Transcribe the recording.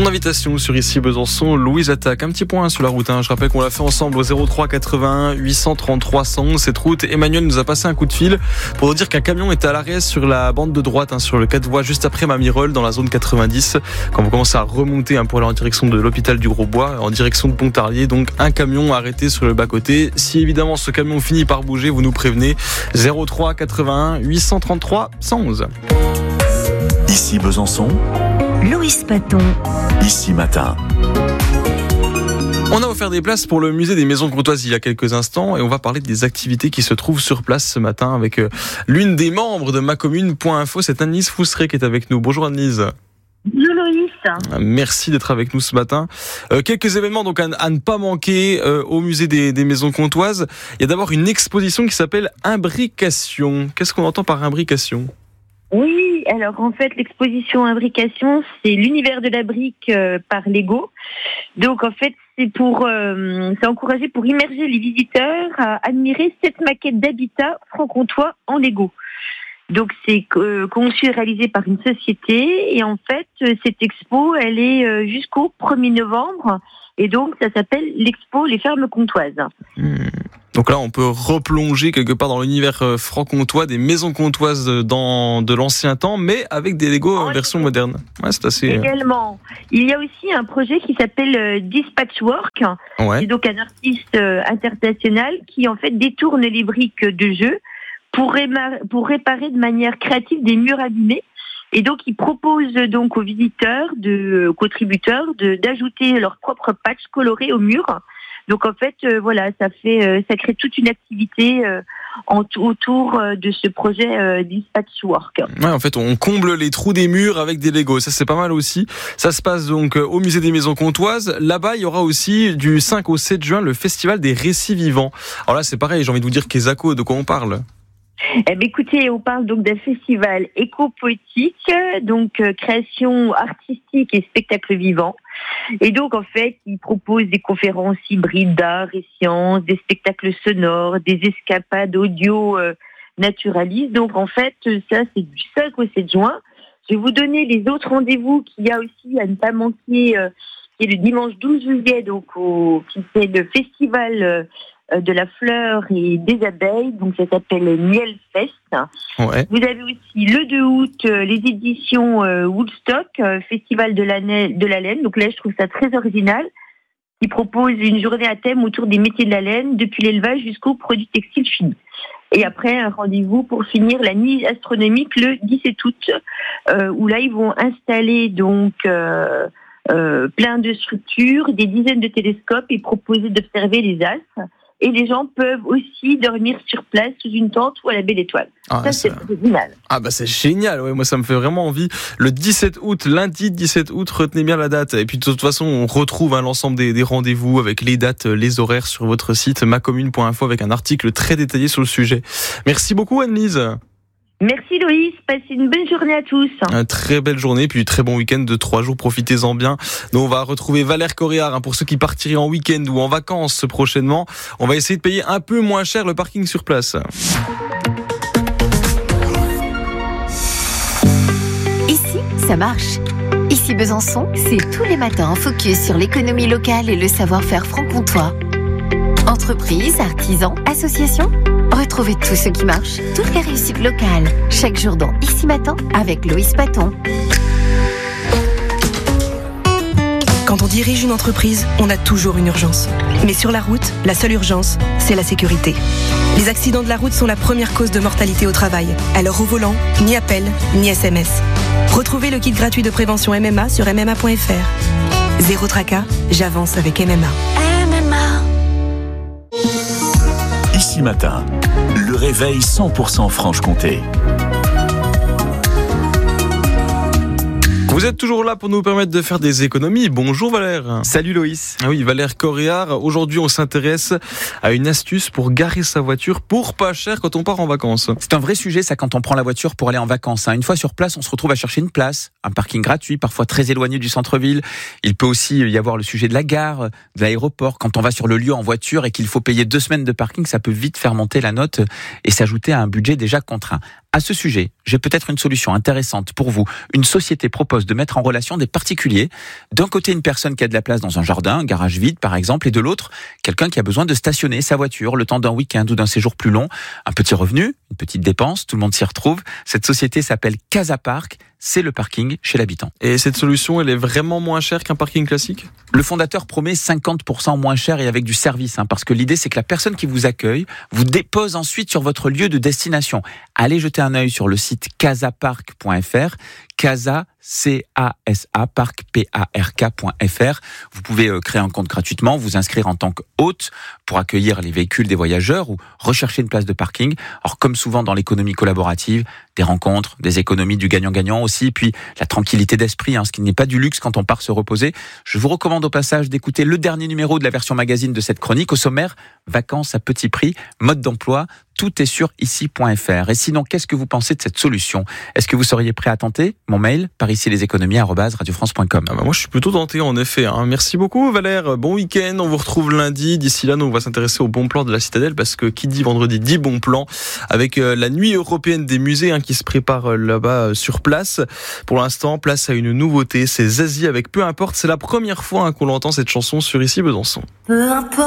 invitation sur Ici Besançon, Louise attaque. Un petit point sur la route. Je rappelle qu'on l'a fait ensemble au 03 81 833 111. Cette route, Emmanuel nous a passé un coup de fil pour nous dire qu'un camion était à l'arrêt sur la bande de droite, sur le 4 voies, juste après Mamirol, dans la zone 90. Quand vous commencez à remonter pour aller en direction de l'hôpital du Grosbois, en direction de Pontarlier, donc un camion arrêté sur le bas-côté. Si évidemment ce camion finit par bouger, vous nous prévenez. 03 81 833 111. Ici Besançon, Loïs Paton. Ici Matin. On a offert des places pour le musée des Maisons Comtoises il y a quelques instants et on va parler des activités qui se trouvent sur place ce matin avec l'une des membres de macommune.info, c'est Annelise Fousseret qui est avec nous. Bonjour Annelise. Bonjour Loïs. Merci d'être avec nous ce matin. Quelques événements donc à ne pas manquer au musée des Maisons Comtoises. Il y a d'abord une exposition qui s'appelle Imbrication. Qu'est-ce qu'on entend par imbrication ? Oui, alors en fait l'exposition Imbrication, c'est l'univers de la brique par Lego. Donc en fait c'est encouragé pour immerger les visiteurs à admirer 7 maquettes d'habitat franc-comtois en Lego. Donc c'est conçu et réalisé par une société et en fait cette expo elle est jusqu'au 1er novembre et donc ça s'appelle l'expo Les Fermes Comtoises. Donc là on peut replonger quelque part dans l'univers franc-comtois des maisons comtoises de l'ancien temps mais avec des Lego en version moderne. Ouais, c'est assez... Également. Il y a aussi un projet qui s'appelle Dispatchwork, ouais. C'est donc un artiste international qui en fait détourne les briques de jeu pour réparer de manière créative des murs abîmés. Et donc, il propose donc aux visiteurs, aux contributeurs, d'ajouter leur propre patch coloré au mur. Donc, en fait, ça crée toute une activité autour de ce projet Dispatchwork. Ouais, en fait, on comble les trous des murs avec des Legos. Ça, c'est pas mal aussi. Ça se passe donc au musée des Maisons Comtoises. Là-bas, il y aura aussi du 5 au 7 juin le festival des récits vivants. Alors là, c'est pareil. J'ai envie de vous dire Kézako, de quoi on parle ? Écoutez, on parle donc d'un festival éco-poétique, donc création artistique et spectacle vivant. Et donc, en fait, il propose des conférences hybrides d'art et sciences, des spectacles sonores, des escapades audio naturalistes. Donc, en fait, ça, c'est du 5 au 7 juin. Je vais vous donner les autres rendez-vous qu'il y a aussi à ne pas manquer, qui est le dimanche 12 juillet, donc qui c'est le festival de la fleur et des abeilles, donc ça s'appelle Miel Fest. Ouais. Vous avez aussi le 2 août les éditions Woodstock, Festival de la laine, donc là je trouve ça très original, qui propose une journée à thème autour des métiers de la laine, depuis l'élevage jusqu'aux produits textiles finis. Et après un rendez-vous pour finir la nuit astronomique le 17 août, où là ils vont installer donc plein de structures, des dizaines de télescopes et proposer d'observer les astres. Et les gens peuvent aussi dormir sur place sous une tente ou à la Belle Étoile. Ça, c'est génial. Ah bah c'est génial, ouais, moi ça me fait vraiment envie. Le 17 août, lundi 17 août, retenez bien la date. Et puis de toute façon, on retrouve l'ensemble des rendez-vous avec les dates, les horaires sur votre site macommune.info avec un article très détaillé sur le sujet. Merci beaucoup Annelise. Merci Loïs, passez une bonne journée à tous. Une très belle journée, puis très bon week-end de 3 jours, profitez-en bien. Nous on va retrouver Valère Coréard pour ceux qui partiraient en week-end ou en vacances prochainement. On va essayer de payer un peu moins cher le parking sur place. Ici, ça marche. Ici Besançon, c'est tous les matins focus sur l'économie locale et le savoir-faire franc-comtois. Entreprises, artisans, associations, retrouvez tout ce qui marche, toutes les réussites locales, chaque jour dans Ici Matin avec Loïs Paton. Quand on dirige une entreprise, on a toujours une urgence. Mais sur la route, la seule urgence, c'est la sécurité. Les accidents de la route sont la première cause de mortalité au travail. Alors au volant, ni appel, ni SMS. Retrouvez le kit gratuit de prévention MMA sur MMA.fr. Zéro tracas, j'avance avec MMA. Ici Matin, le réveil 100% Franche-Comté. Vous êtes toujours là pour nous permettre de faire des économies. Bonjour Valère. Salut Loïs. Ah oui, Valère Coréard. Aujourd'hui, on s'intéresse à une astuce pour garer sa voiture pour pas cher quand on part en vacances. C'est un vrai sujet ça quand on prend la voiture pour aller en vacances. Une fois sur place, on se retrouve à chercher une place, un parking gratuit, parfois très éloigné du centre-ville. Il peut aussi y avoir le sujet de la gare, de l'aéroport. Quand on va sur le lieu en voiture et qu'il faut payer 2 semaines de parking, ça peut vite faire monter la note et s'ajouter à un budget déjà contraint. À ce sujet, j'ai peut-être une solution intéressante pour vous. Une société propose de mettre en relation des particuliers. D'un côté, une personne qui a de la place dans un jardin, un garage vide par exemple, et de l'autre, quelqu'un qui a besoin de stationner sa voiture le temps d'un week-end ou d'un séjour plus long. Un petit revenu, une petite dépense, tout le monde s'y retrouve. Cette société s'appelle Casapark. C'est le parking chez l'habitant. Et cette solution, elle est vraiment moins chère qu'un parking classique ? Le fondateur promet 50% moins cher et avec du service, parce que l'idée c'est que la personne qui vous accueille vous dépose ensuite sur votre lieu de destination. Allez jeter un œil sur le site casapark.fr, Casa, C-A-S-A, Park, P-A-R-K.fr. Vous pouvez créer un compte gratuitement, vous inscrire en tant qu'hôte pour accueillir les véhicules des voyageurs ou rechercher une place de parking. Alors comme souvent dans l'économie collaborative, des rencontres, des économies, du gagnant-gagnant aussi, puis la tranquillité d'esprit, ce qui n'est pas du luxe quand on part se reposer. Je vous recommande au passage d'écouter le dernier numéro de la version magazine de cette chronique. Au sommaire, vacances à petit prix, mode d'emploi, tout est sur ici.fr. Et sinon, qu'est-ce que vous pensez de cette solution ? Est-ce que vous seriez prêt à tenter ? Mon mail, par ici les économies @radiofrance.com. Moi, je suis plutôt tenté, en effet. Merci beaucoup, Valère. Bon week-end. On vous retrouve lundi. D'ici là, nous, on va s'intéresser au bon plan de la Citadelle parce que qui dit vendredi dit bon plan avec la nuit européenne des musées qui se prépare là-bas sur place. Pour l'instant, place à une nouveauté. C'est Zazie avec Peu importe. C'est la première fois qu'on entend cette chanson sur Ici Besançon. Peu importe.